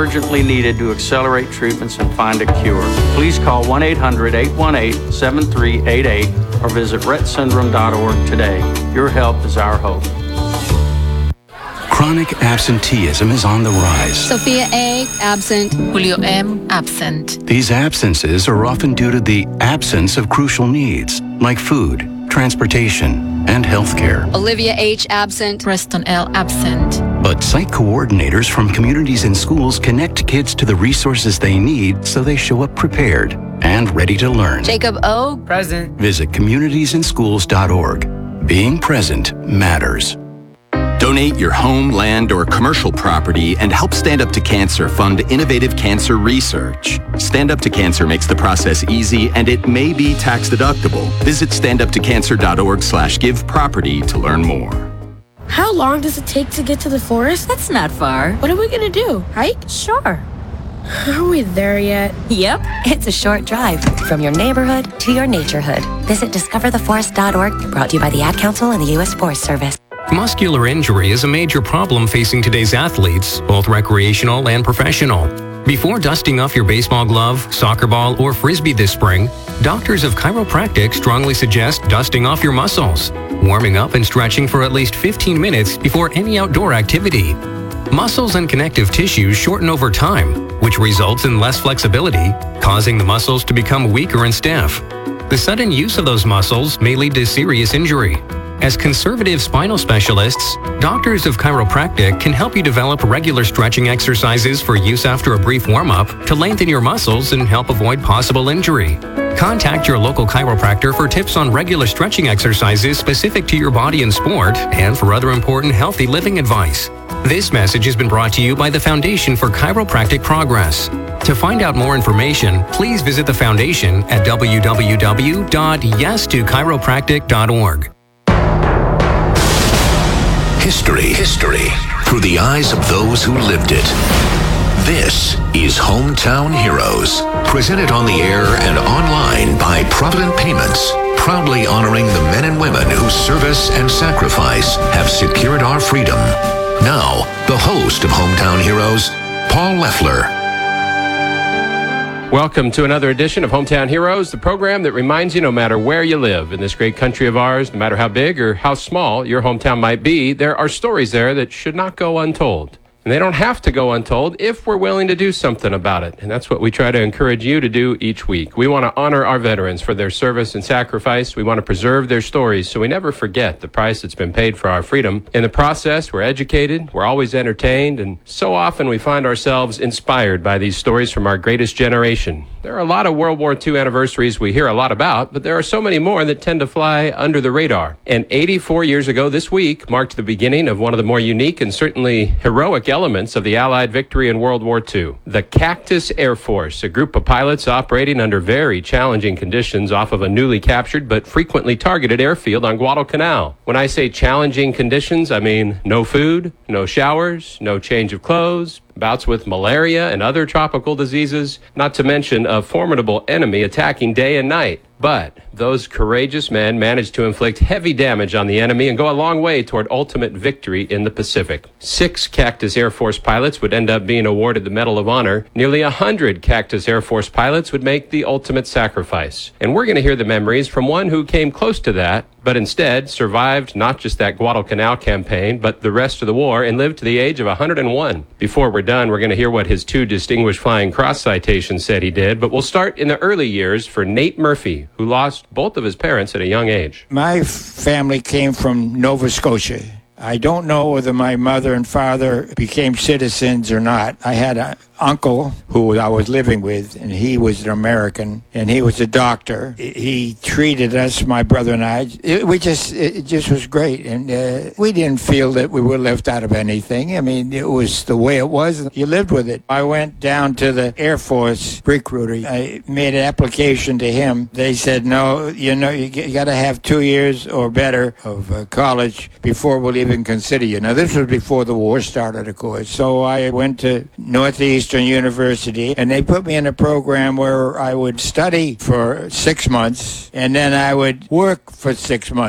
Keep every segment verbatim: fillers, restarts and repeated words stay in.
urgently needed to accelerate treatments and find a cure. Please call one eight hundred, eight one eight, seven three eight eight or visit Rett Syndrome dot org today. Your help is our hope. Chronic absenteeism is on the rise. Sophia A., absent. Julio M., absent. These absences are often due to the absence of crucial needs like food, transportation, and health care. Olivia H., absent. Preston L., absent. But site coordinators from communities and schools connect kids to the resources they need so they show up prepared and ready to learn. Jacob O., present. Visit communities and schools dot org. Being present matters. Donate your home, land, or commercial property and help Stand Up to Cancer fund innovative cancer research. Stand Up to Cancer makes the process easy and it may be tax deductible. Visit stand up to cancer dot org slash give property to learn more. How long does it take to get to the forest? That's not far. What are we gonna do? Hike? Sure. Are we there yet? Yep, it's a short drive from your neighborhood to your naturehood. Visit discover the forest dot org, brought to you by the Ad Council and the U S Forest Service. Muscular injury is a major problem facing today's athletes, both recreational and professional. Before dusting off your baseball glove, soccer ball, or frisbee this spring, doctors of chiropractic strongly suggest dusting off your muscles, warming up and stretching for at least fifteen minutes before any outdoor activity. Muscles and connective tissues shorten over time, which results in less flexibility, causing the muscles to become weaker and stiff. The sudden use of those muscles may lead to serious injury. As conservative spinal specialists, doctors of chiropractic can help you develop regular stretching exercises for use after a brief warm-up to lengthen your muscles and help avoid possible injury. Contact your local chiropractor for tips on regular stretching exercises specific to your body and sport and for other important healthy living advice. This message has been brought to you by the Foundation for Chiropractic Progress. To find out more information, please visit the Foundation at w w w dot yes to chiropractic dot org. History, history, through the eyes of those who lived it. This is Hometown Heroes, presented on the air and online by Provident Payments, proudly honoring the men and women whose service and sacrifice have secured our freedom. Now, the host of Hometown Heroes, Paul Leffler. Welcome to another edition of Hometown Heroes, the program that reminds you no matter where you live in this great country of ours, no matter how big or how small your hometown might be, there are stories there that should not go untold. And they don't have to go untold if we're willing to do something about it. And that's what we try to encourage you to do each week. We want to honor our veterans for their service and sacrifice. We want to preserve their stories so we never forget the price that's been paid for our freedom. In the process, we're educated, we're always entertained, and so often we find ourselves inspired by these stories from our greatest generation. There are a lot of World War Two anniversaries we hear a lot about, but there are so many more that tend to fly under the radar. And eighty-four years ago this week marked the beginning of one of the more unique and certainly heroic elements of the Allied victory in World War Two. The Cactus Air Force, a group of pilots operating under very challenging conditions off of a newly captured but frequently targeted airfield on Guadalcanal. When I say challenging conditions, I mean no food, no showers, no change of clothes, bouts with malaria and other tropical diseases, not to mention a formidable enemy attacking day and night. But those courageous men managed to inflict heavy damage on the enemy and go a long way toward ultimate victory in the Pacific. Six Cactus Air Force pilots would end up being awarded the Medal of Honor. Nearly a hundred Cactus Air Force pilots would make the ultimate sacrifice. And we're going to hear the memories from one who came close to that, but instead survived not just that Guadalcanal campaign, but the rest of the war and lived to the age of one hundred and one. Before we're done, we're going to hear what his two Distinguished Flying Cross citations said he did, but we'll start in the early years for Nate Murphy, who lost both of his parents at a young age. My family came from Nova Scotia. I don't know whether my mother and father became citizens or not. I had an uncle who I was living with, and he was an American, and he was a doctor. He treated us, my brother and I, it, we just, it just was great. And uh, we didn't feel that we were left out of anything. I mean, it was the way it was. You lived with it. I went down to the Air Force recruiter. I made an application to him. They said, no, you know, you, you got to have two years or better of uh, college before we'll even consider you. Now, this was before the war started, of course. So I went to Northeastern University, and they put me in a program where I would study for six months, and then I would work for six months.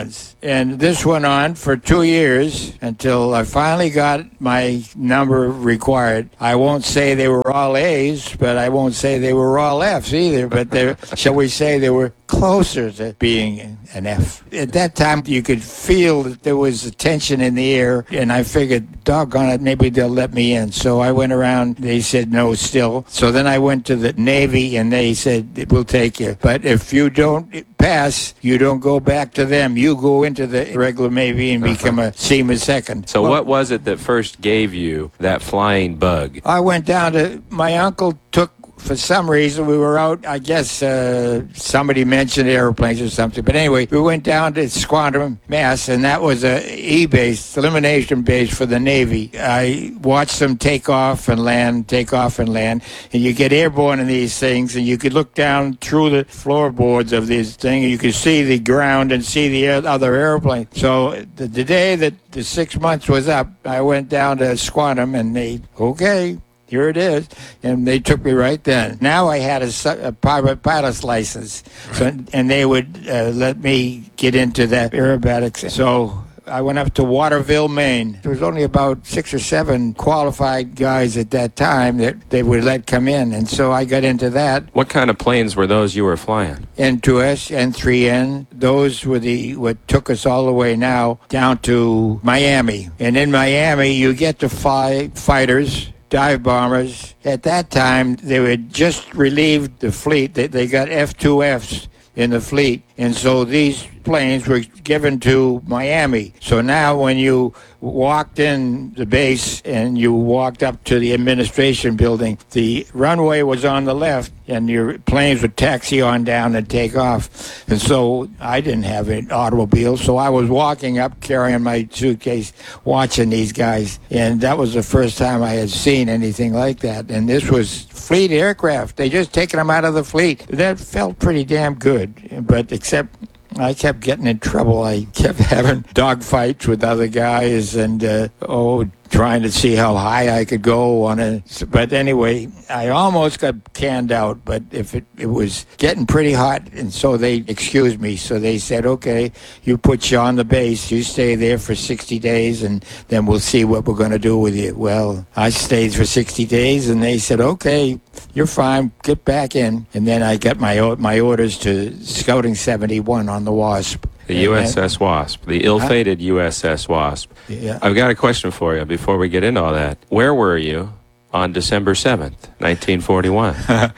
And this went on for two years until I finally got my number required. I won't say they were all A's, but I won't say they were all F's either. But they, shall we say, they were closer to being an F. At that time, you could feel that there was a tension in the air, and I figured, doggone it, maybe they'll let me in. So I went around. They said no still. So then I went to the Navy, and they said, we'll take you. But if you don't pass, you don't go back to them. You go into the regular Navy and become a seaman second. So well, what was it that first gave you that flying bug? I went down to, my uncle took, for some reason, we were out, I guess uh, somebody mentioned airplanes or something. But anyway, we went down to Squantum, Mass, and that was a E-base, elimination base for the Navy. I watched them take off and land, take off and land. And you get airborne in these things, and you could look down through the floorboards of this thing, and you could see the ground and see the other airplane. So the, the day that the six months was up, I went down to Squantum, and they, okay, here it is, and they took me right then. Now I had a, a private pilot's license, right. So and they would uh, let me get into that aerobatics. So I went up to Waterville, Maine. There was only about six or seven qualified guys at that time that they would let come in, and so I got into that. What kind of planes were those you were flying? N two S, N three N. Those were the what took us all the way now down to Miami. And in Miami, you get to fly fighters, dive bombers. At that time, they had just relieved the fleet. They, they got F two Fs in the fleet. And so these planes were given to Miami. So now when you walked in the base and you walked up to the administration building, the runway was on the left and your planes would taxi on down and take off. And so I didn't have an automobile, so I was walking up carrying my suitcase, watching these guys. And that was the first time I had seen anything like that. And this was fleet aircraft. They just taken them out of the fleet. That felt pretty damn good, but except I kept getting in trouble. I kept having dogfights with other guys and, uh, oh, trying to see how high I could go on it. But anyway, I almost got canned out, but if it, it was getting pretty hot, and so they excused me. So they said, okay, you put you on the base, you stay there for sixty days, and then we'll see what we're going to do with you. Well, I stayed for sixty days, and they said, okay, you're fine, get back in. And then I got my my orders to Scouting seventy-one on the Wasp. The U S S Wasp, the ill-fated U S S Wasp. Yeah. I've got a question for you before we get into all that. Where were you on December seventh, nineteen forty-one?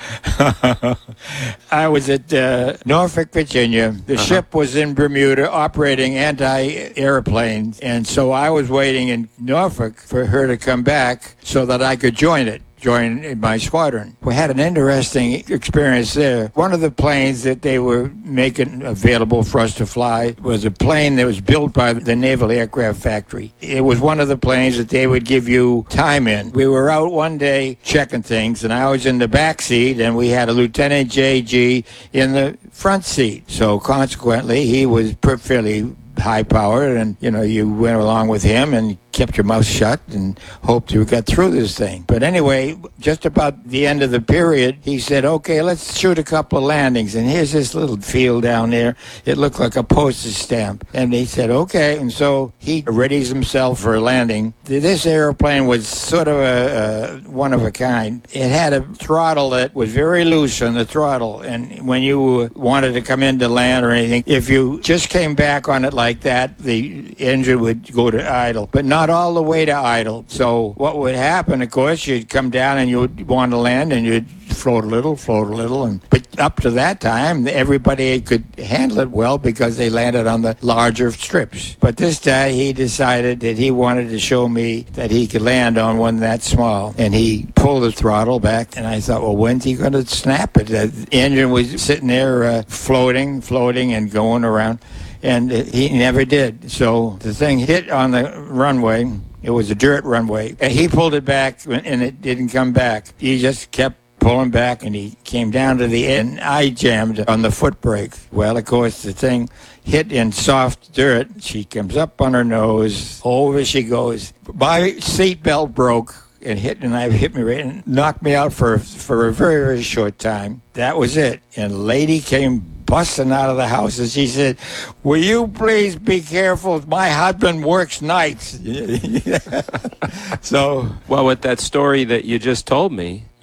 I was at uh, Norfolk, Virginia. The uh-huh. ship was in Bermuda operating anti-airplanes, and so I was waiting in Norfolk for her to come back so that I could join it. join my squadron. We had an interesting experience there. One of the planes that they were making available for us to fly was a plane that was built by the Naval Aircraft Factory. It was one of the planes that they would give you time in. We were out one day checking things, and I was in the back seat, and we had a Lieutenant J G in the front seat. So consequently, he was fairly high powered, and you know, you went along with him and kept your mouth shut and hoped you got through this thing. But anyway, just about the end of the period, he said, okay, let's shoot a couple of landings. And here's this little field down there. It looked like a postage stamp. And he said, okay. And so he readies himself for a landing. This airplane was sort of a, a one of a kind. It had a throttle that was very loose on the throttle. And when you wanted to come in to land or anything, if you just came back on it like that, the engine would go to idle, but not all the way to idle. So what would happen, of course, you'd come down and you'd want to land and you'd float a little, float a little. And but up to that time, everybody could handle it well because they landed on the larger strips. But this guy, he decided that he wanted to show me that he could land on one that small. And he pulled the throttle back, and I thought, well, when's he going to snap it? The engine was sitting there uh, floating, floating, and going around. And he never did. So the thing hit on the runway. It was a dirt runway. And he pulled it back, and it didn't come back. He just kept pulling back, and he came down to the end. I jammed on the foot brake. Well, of course, the thing hit in soft dirt. She comes up on her nose. Over she goes. My seatbelt broke. And hit and I hit me right and knocked me out for for a very, very short time. That was it. And a lady came busting out of the house, and she said, "Will you please be careful? My husband works nights." So, Well, with that story that you just told me,